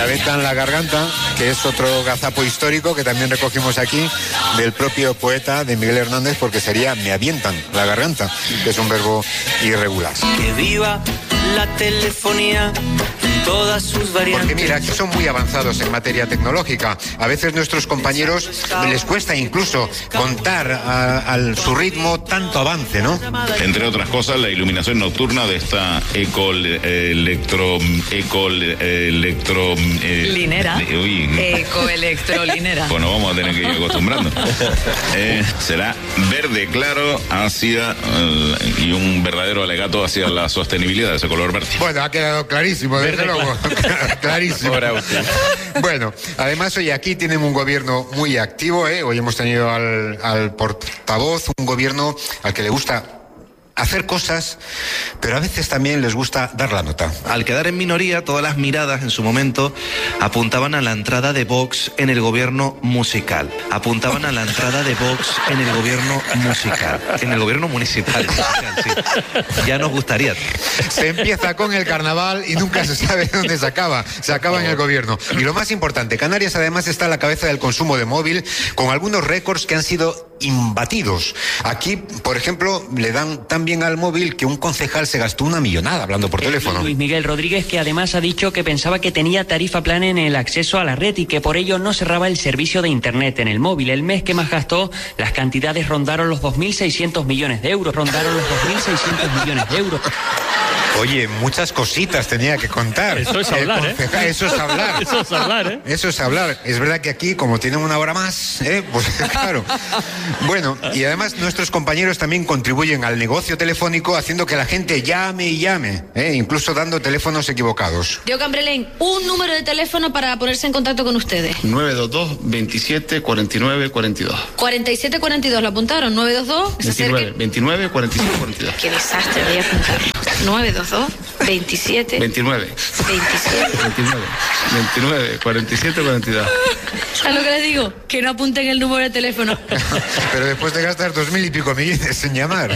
aventan la garganta, que es otro gazapo histórico que también recogimos aquí, del propio poeta de Miguel Hernández, porque sería me avientan la garganta, que es un verbo irregular. Que viva la telefonía en todas sus variantes. Porque mira, aquí son muy avanzados en materia tecnológica. A veces nuestros compañeros les cuesta incluso contar a su ritmo tanto avance, ¿no? Entre otras cosas, la iluminación nocturna de esta linera. Ecoelectrolinera. Bueno, vamos a tener que ir acostumbrando. Será verde claro hacia y un verdadero alegato hacia la sostenibilidad de ese color verde. Bueno, ha quedado clarísimo, desde luego. Clarísimo. Bueno, además hoy aquí tienen un gobierno muy activo, ¿eh? Hoy hemos tenido al portavoz, un gobierno al que le gusta hacer cosas, pero a veces también les gusta dar la nota. Al quedar en minoría, todas las miradas en su momento apuntaban a la entrada de Vox en el gobierno musical. Apuntaban a la entrada de Vox en el gobierno musical. En el gobierno municipal. Sí. Ya nos gustaría. Se empieza con el carnaval y nunca se sabe dónde se acaba. Se acaba en el gobierno. Y lo más importante, Canarias además está a la cabeza del consumo de móvil, con algunos récords que han sido imbatidos. Aquí, por ejemplo, le dan tan bien al móvil que un concejal se gastó una millonada hablando por teléfono. Luis Miguel Rodríguez, que además ha dicho que pensaba que tenía tarifa plana en el acceso a la red y que por ello no cerraba el servicio de internet en el móvil. El mes que más gastó, las cantidades rondaron los 2.600 millones de euros. Oye, muchas cositas tenía que contar. Eso es hablar, Eso es hablar. Eso es hablar, Eso es hablar. Es verdad que aquí, como tienen una hora más, pues claro. Bueno, y además nuestros compañeros también contribuyen al negocio telefónico haciendo que la gente llame y llame, incluso dando teléfonos equivocados. Diego Cambrelén, un número de teléfono para ponerse en contacto con ustedes. 922-27-49-42. 4742, ¿lo apuntaron? 922, 29, 47, 42. Qué desastre, voy a apuntar. 922, 27. 29. 47, 42. ¿Sabes lo que les digo? Que no apunten el número de teléfono. Pero después de gastar 2.000 y pico millones en llamar.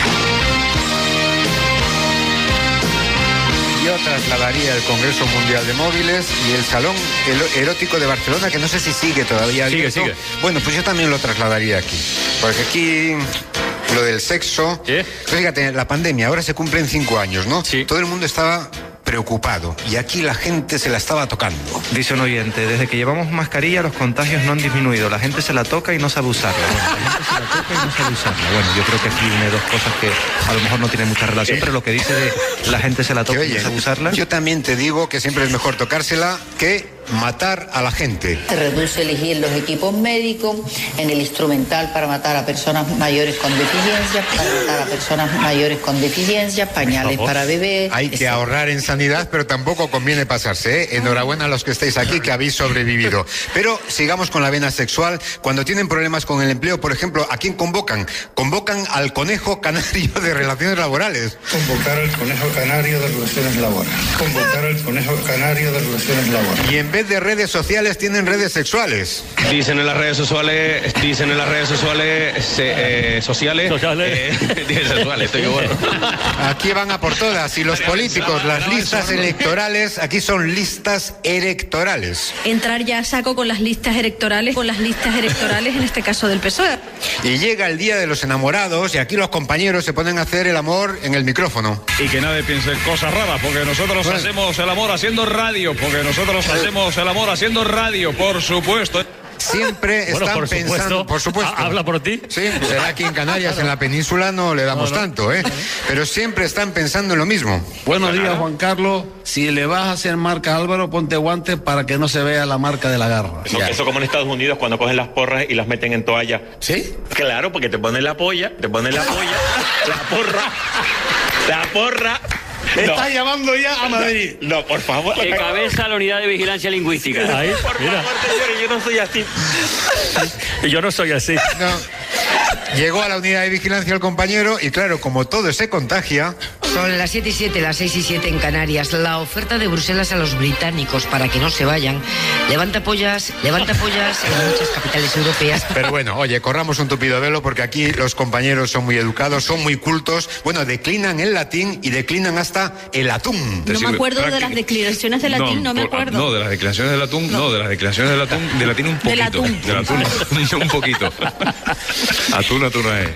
Yo trasladaría el Congreso Mundial de Móviles y el Salón Erótico de Barcelona, que no sé si sigue todavía. Sigue. Bueno, pues yo también lo trasladaría aquí. Porque aquí lo del sexo... Fíjate, la pandemia, ahora se cumplen 5 años, ¿no? Sí. Todo el mundo estaba preocupado y aquí la gente se la estaba tocando. Dice un oyente, desde que llevamos mascarilla los contagios no han disminuido. La gente se la toca y no sabe usarla. Bueno, yo creo que aquí une dos cosas que a lo mejor no tienen mucha relación, pero lo que dice de la gente se la toca y no sabe usarla. Yo también te digo que siempre es mejor tocársela que matar a la gente. Se reduce elegir los equipos médicos, en el instrumental para matar a personas mayores con deficiencias, pañales para bebés. Hay que ahorrar en sanidad, pero tampoco conviene pasarse, ¿eh? Enhorabuena a los que estáis aquí, que habéis sobrevivido. Pero sigamos con la vena sexual. Cuando tienen problemas con el empleo, por ejemplo, ¿a quién convocan? Convocan al conejo canario de relaciones laborales. Convocar al conejo canario de relaciones laborales. Y en vez de redes sociales, tienen redes sexuales. Dicen en las redes sociales, estoy bueno. Aquí van a por todas. Y los políticos, las listas electorales, aquí son listas electorales. Entrar ya a saco con las listas electorales, en este caso del PSOE. Y llega el día de los enamorados y aquí los compañeros se ponen a hacer el amor en el micrófono. Y que nadie piense cosas raras, porque nosotros hacemos el amor haciendo radio, por supuesto. Siempre están pensando, por supuesto. ¿Habla por ti? Sí, será aquí en Canarias, en la península no le damos tanto, pero siempre están pensando en lo mismo. Buenos días, Juan Carlos. Si le vas a hacer marca a Álvaro, ponte guantes para que no se vea la marca de la garra. Eso como en Estados Unidos cuando cogen las porras y las meten en toalla. ¿Sí? Claro, porque te ponen la porra. Está llamando ya a Madrid. No, por favor. Que cabeza la unidad de vigilancia lingüística. Ahí, por favor, señores, yo no soy así. Yo no soy así. No. Llegó a la unidad de vigilancia el compañero y claro, como todo se contagia... Son las 7:07, las 6:07 en Canarias. La oferta de Bruselas a los británicos para que no se vayan levanta pollas en muchas capitales europeas. Pero bueno, oye, corramos un tupido velo porque aquí los compañeros son muy educados, son muy cultos. Bueno, declinan el latín y declinan hasta el atún. No me acuerdo de las declinaciones de latín, no me acuerdo. No, de las declinaciones del atún, no, de las declinaciones del atún, de latín un poquito. Del atún un poquito. Atún es.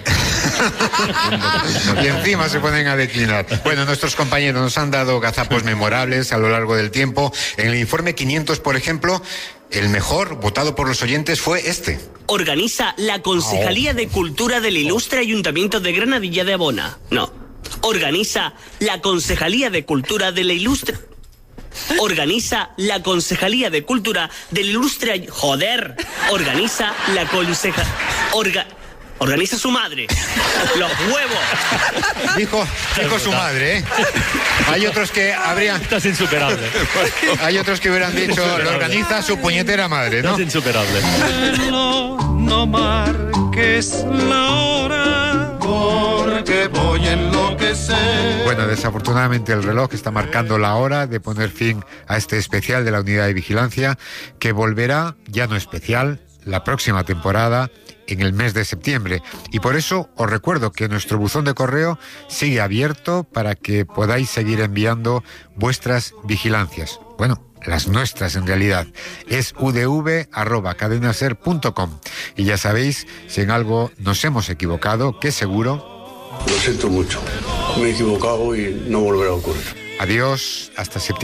Y encima se ponen a declinar. Bueno, nuestros compañeros nos han dado gazapos memorables a lo largo del tiempo. En el informe 500, por ejemplo, el mejor votado por los oyentes fue este. Organiza la Concejalía de Cultura del Ilustre Ayuntamiento de Granadilla de Abona. No. Organiza la Concejalía de Cultura del Ilustre... Organiza la Concejalía de Cultura del Ilustre... Joder. Organiza la Organiza su madre. Los huevos. Dijo su madre, ¿eh? Hay otros que habrían... Estás insuperable. Hay otros que hubieran dicho, lo organiza su puñetera madre, ¿no? Estás insuperable. No marques la hora, porque voy a enloquecer. Bueno, desafortunadamente el reloj está marcando la hora de poner fin a este especial de la Unidad de Vigilancia, que volverá, ya no especial, la próxima temporada, en el mes de septiembre. Y por eso os recuerdo que nuestro buzón de correo sigue abierto para que podáis seguir enviando vuestras vigilancias. Bueno, las nuestras en realidad. Es udv@cadenaser.com. Y ya sabéis, si en algo nos hemos equivocado, que seguro... Lo siento mucho. Me he equivocado y no volverá a ocurrir. Adiós, hasta septiembre.